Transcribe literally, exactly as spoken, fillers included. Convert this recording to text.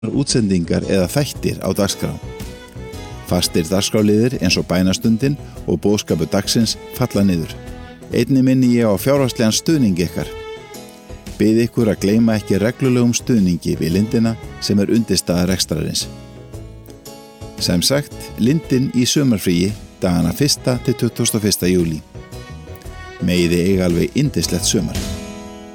útsendingar eða þættir á dagskrá. Fastir dagskráliðir eins og bænastundin og boðskapur dagsins falla niður. Einnig minni ég á fjárhagslegan stuðning ykkar. Bið ykkur að gleyma ekki reglulegum stuðningi við Lindina sem er undirstaða rekstrarins. Sem sagt, Lindin í sumarfríi dagana fyrsta til tuttugasta og fyrsta júlí. Megið þið eiga alveg yndislegt sumar.